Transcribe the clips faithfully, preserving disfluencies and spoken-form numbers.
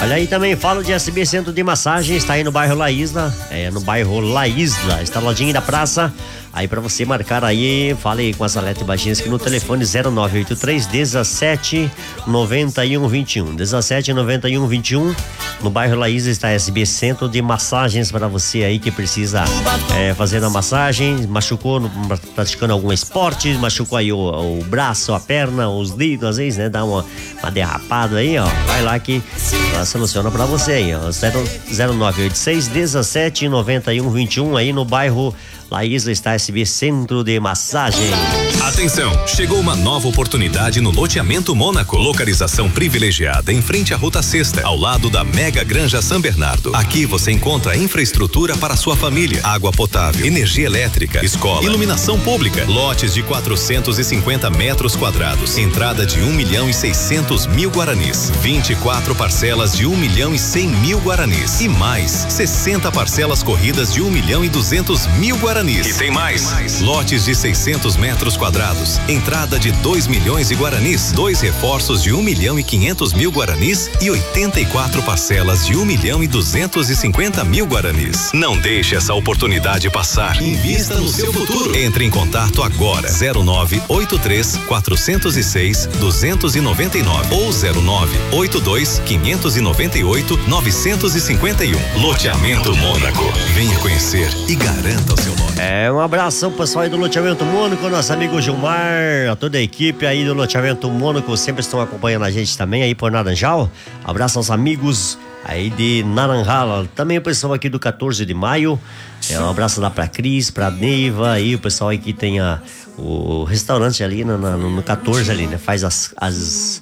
Olha aí também, falo de S B Centro de Massagem, está aí no bairro La Isla, é no bairro La Isla, está lojinha da praça. Aí pra você marcar aí, fale com a Salete Baixinski no telefone zero nove oito três, dezessete, noventa e um, vinte e um. dezessete, noventa e um, vinte e um. No bairro La Isla está S B Centro de Massagens para você aí que precisa é, fazer a massagem, machucou no, praticando algum esporte, machucou aí o, o braço, a perna, os dedos, às vezes, né? Dá uma, uma derrapada aí, ó. Vai lá que ela soluciona pra você aí, ó. zero nove oito seis, dezessete, noventa e um, vinte e um aí no bairro La Isla está S B Centro de Massagem. Atenção, chegou uma nova oportunidade no loteamento Mônaco, localização privilegiada em frente à Ruta Sexta, ao lado da Mega Granja São Bernardo. Aqui você encontra infraestrutura para sua família, água potável, energia elétrica, escola, iluminação pública, lotes de quatrocentos e cinquenta metros quadrados, entrada de um milhão e seiscentos mil guaranis, vinte e quatro parcelas de um milhão e cem mil guaranis e mais sessenta parcelas corridas de um milhão e duzentos mil guaranis. E tem mais. Lotes de seiscentos metros quadrados, entrada de dois milhões de guaranis, dois reforços de um milhão e quinhentos mil guaranis e oitenta e quatro parcelas de um milhão e duzentos e cinquenta mil guaranis. Não deixe essa oportunidade passar. Invista no seu futuro. Entre em contato agora. zero nove oito três, quatrocentos e seis, duzentos e noventa e nove ou zero nove oito dois, quinhentos e noventa e oito, novecentos e cinquenta e um. Loteamento Mônaco. Venha conhecer e garanta o seu lote. É, um abraço ao pessoal aí do Loteamento Mônaco, nosso amigo Gilmar, a toda a equipe aí do Loteamento Mônaco, sempre estão acompanhando a gente também aí por Naranjal. Abraço aos amigos aí de Naranjal, também o pessoal aqui do quatorze de maio. É, um abraço lá pra Cris, pra Neiva, aí o pessoal aí que tem a, o restaurante ali no, no, no quatorze ali, né? Faz as, as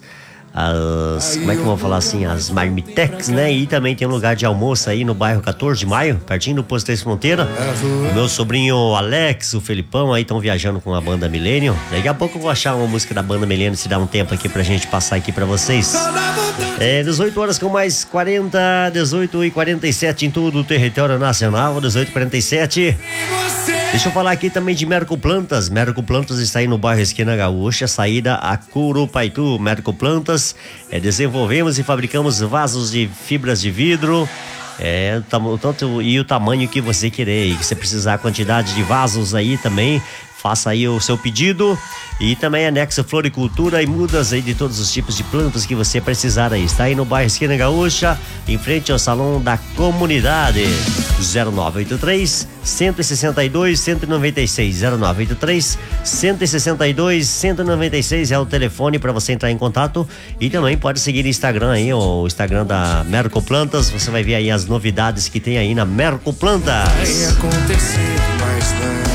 as, como é que eu vou falar assim, as marmitex, né? E também tem um lugar de almoço aí no bairro quatorze de maio, pertinho do Posto Três Fronteira. O meu sobrinho Alex, o Felipão aí estão viajando com a banda Milênio. Daqui a pouco eu vou achar uma música da banda Milênio, se dá um tempo aqui pra gente passar aqui pra vocês. É dezoito horas com mais quarenta, dezoito e quarenta e sete em todo o território nacional, dezoito e quarenta e sete. Deixa eu falar aqui também de Merco Plantas. Merco Plantas está aí no bairro Esquina Gaúcha, saída a Curupaitu. Merco Plantas, é, desenvolvemos e fabricamos vasos de fibras de vidro, é, tanto e o tamanho que você querer, e que você precisar, a quantidade de vasos aí também, faça aí o seu pedido. E também anexo floricultura e mudas aí de todos os tipos de plantas que você precisar aí. Está aí no bairro Esquina Gaúcha, em frente ao Salão da Comunidade. zero nove oito três, cento e sessenta e dois, cento e noventa e seis. zero nove oito três, cento e sessenta e dois, cento e noventa e seis é o telefone para você entrar em contato. E também pode seguir o Instagram aí, o Instagram da Merco Plantas. Você vai ver aí as novidades que tem aí na Merco Plantas. Vai acontecer, mas não.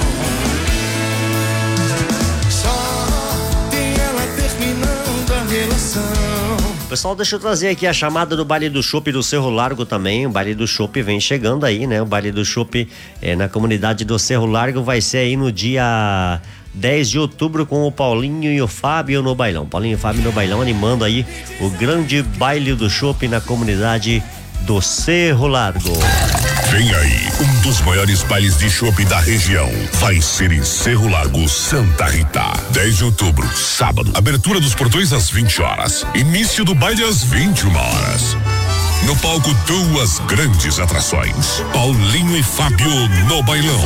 Pessoal, deixa eu trazer aqui a chamada do Baile do Chopp do Cerro Largo também. O Baile do Chopp vem chegando aí, né? O Baile do Chopp é, na comunidade do Cerro Largo vai ser aí no dia dez de outubro com o Paulinho e o Fábio no bailão. Paulinho e o Fábio no bailão animando aí o grande Baile do Chopp na comunidade do Cerro Largo. Vem aí, um dos maiores bailes de chopp da região. Vai ser em Cerro Largo, Santa Rita. dez de outubro, sábado. Abertura dos portões às vinte horas. Início do baile às vinte e uma horas. No palco, duas grandes atrações. Paulinho e Fábio no bailão.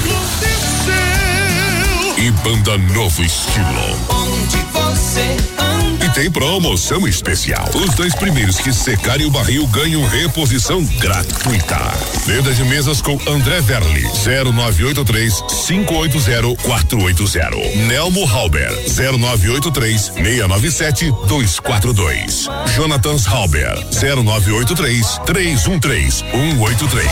E banda Novo Estilo. Onde você anda? E tem promoção especial. Os dois primeiros que secarem o barril ganham reposição gratuita. Venda de mesas com André Verli, zero nove oito três, cinco oito zero, quatro oito zero. Nelmo Halber, zero nove oito três, seis nove sete, dois quatro dois. Jonathans Halber, zero nove oito três, três um três, um oito três.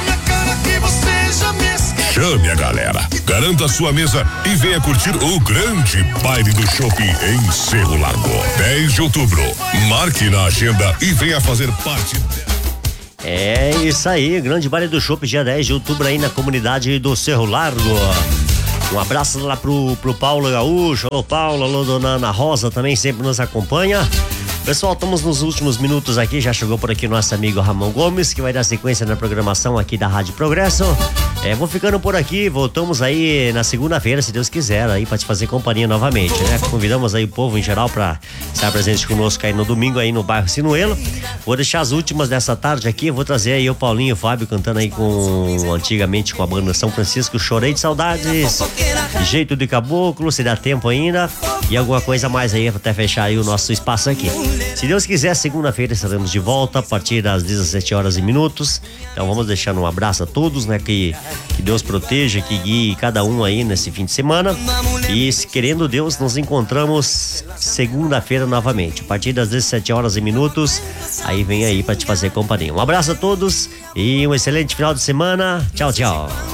Chame a galera, garanta a sua mesa e venha curtir o grande Baile do Chopp em Cerro Largo. dez de outubro, marque na agenda e venha fazer parte. É isso aí, grande Baile do Chopp, dia dez de outubro aí na comunidade do Cerro Largo. Um abraço lá pro, pro Paulo Gaúcho, alô Paulo, alô dona Ana Rosa também sempre nos acompanha. Pessoal, estamos nos últimos minutos aqui, já chegou por aqui nosso amigo Ramon Gomes, que vai dar sequência na programação aqui da Rádio Progresso. É, vou ficando por aqui, voltamos aí na segunda-feira, se Deus quiser, aí pra te fazer companhia novamente, né? Convidamos aí o povo em geral pra estar presente conosco aí no domingo aí no bairro Sinuelo. Vou deixar as últimas dessa tarde aqui, vou trazer aí o Paulinho e o Fábio cantando aí com, antigamente com a banda São Francisco, Chorei de Saudades, Jeito de Caboclo, se dá tempo ainda, e alguma coisa mais aí até fechar aí o nosso espaço aqui. Se Deus quiser, segunda-feira estaremos de volta a partir das dezessete horas e minutos. Então vamos deixando um abraço a todos, né? Que, que Deus proteja, que guie cada um aí nesse fim de semana. E querendo Deus, nos encontramos segunda-feira novamente, a partir das dezessete horas e minutos. Aí vem aí pra te fazer companhia. Um abraço a todos e um excelente final de semana. Tchau, tchau.